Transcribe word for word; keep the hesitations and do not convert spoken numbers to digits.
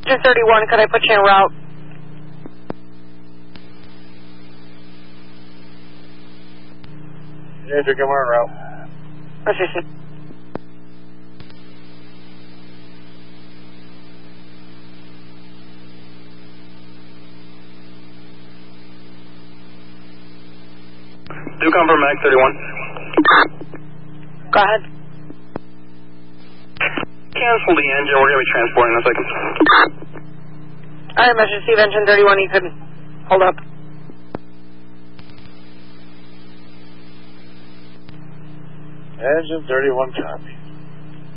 Engine thirty-one, could I put you en route? Andrew, come on route. Assistant. Do come from Max thirty-one. Go ahead. Cancel the engine. We're going to be transporting in a second. All right, Measure Steve, Engine thirty-one, you can hold up. Engine thirty-one, copy.